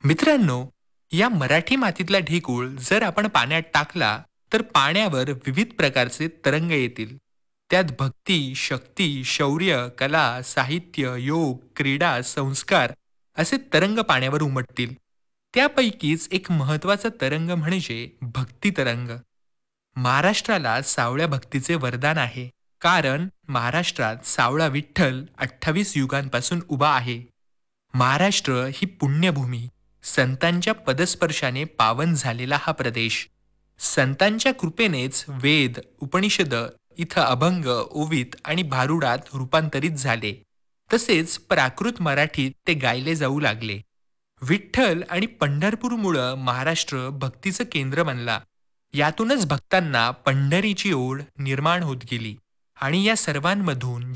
मित्रांनो, या मराठी मातीतला ढेकूळ जर आपण पाण्यात टाकला, तर पाण्यावर विविध प्रकारचे तरंग येतील. त्यात भक्ती, शक्ती, शौर्य, कला, साहित्य, योग, क्रीडा, संस्कार असे तरंग पाण्यावर उमटतील. त्यापैकीच एक महत्वाचा तरंग म्हणजे भक्ती तरंग. महाराष्ट्राला सावळ्या भक्तीचे वरदान आहे, कारण महाराष्ट्रात सावळा विठ्ठल 28 युगांपासून उभा आहे. महाराष्ट्र ही पुण्यभूमी, संतांच्या पदस्पर्शाने पावन झालेला हा प्रदेश. संतांच्या कृपेनेच वेद, उपनिषद इथं अभंग, ओवीत आणि भारुडात रूपांतरित झाले. तसेच प्राकृत मराठीत ते गायले जाऊ लागले. विठ्ठल आणि पंढरपूरमुळं महाराष्ट्र भक्तीचं केंद्र बनला. यातूनच भक्तांना पंढरीची ओढ निर्माण होत गेली आणि या सर्वांमधून